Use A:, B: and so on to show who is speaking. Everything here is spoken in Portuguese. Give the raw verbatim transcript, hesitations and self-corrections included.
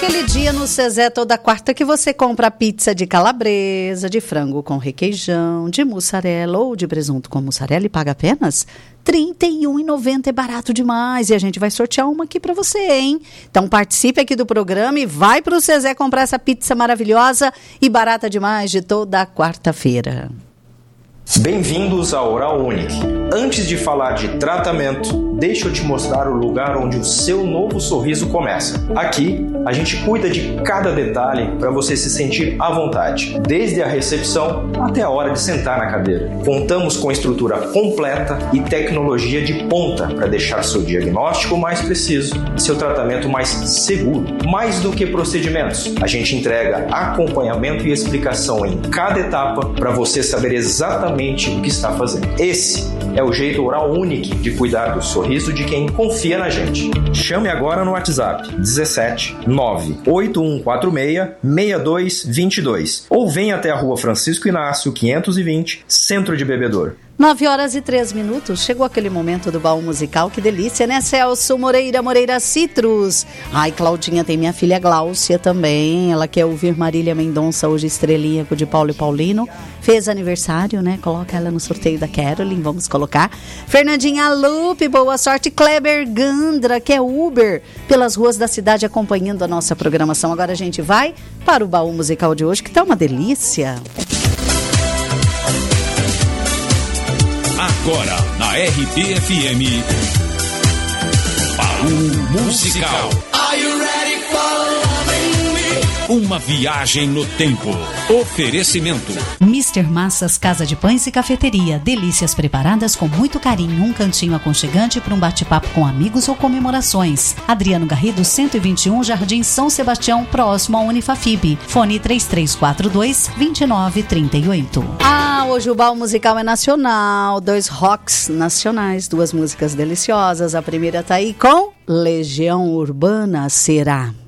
A: aquele dia no Zezé toda quarta que você compra pizza de calabresa, de frango com requeijão, de mussarela ou de presunto com mussarela e paga apenas trinta e um reais e noventa centavos. É barato demais e a gente vai sortear uma aqui para você, hein? Então participe aqui do programa e vai pro Zezé comprar essa pizza maravilhosa e barata demais de toda quarta-feira.
B: Bem-vindos ao Oral Unique. Antes de falar de tratamento, deixa eu te mostrar o lugar onde o seu novo sorriso começa. Aqui, a gente cuida de cada detalhe para você se sentir à vontade, desde a recepção até a hora de sentar na cadeira. Contamos com estrutura completa e tecnologia de ponta para deixar seu diagnóstico mais preciso e seu tratamento mais seguro. Mais do que procedimentos, a gente entrega acompanhamento e explicação em cada etapa para você saber exatamente o que está fazendo. Esse é o jeito Oral Unique de cuidar do sorriso de quem confia na gente. Chame agora no WhatsApp dezessete nove oito um quatro seis seis dois dois dois ou venha até a Rua Francisco Inácio quinhentos e vinte, Centro de Bebedouro.
A: nove horas e três minutos, chegou aquele momento do baú musical, que delícia, né, Celso Moreira, Moreira Citrus? Ai, Claudinha, tem minha filha Gláucia também, ela quer ouvir Marília Mendonça, hoje estrelinha de Paulo e Paulino, fez aniversário, né, coloca ela no sorteio da Carolyn, vamos colocar. Fernandinha Lupe, boa sorte. Kleber Gandra, que é Uber, pelas ruas da cidade acompanhando a nossa programação. Agora a gente vai para o baú musical de hoje, que tá uma delícia.
C: Agora, na R B F M, Baú Musical. Are you ready for loving me? Uma viagem no tempo. Oferecimento.
D: mister Massas Casa de Pães e Cafeteria. Delícias preparadas com muito carinho. Um cantinho aconchegante para um bate-papo com amigos ou comemorações. Adriano Garrido, cento e vinte e um, Jardim São Sebastião, próximo à Unifafib. Fone três três quatro dois, dois nove três oito.
A: Ah, hoje o baú musical é nacional. Dois rocks nacionais, duas músicas deliciosas. A primeira tá aí com Legião Urbana, Será.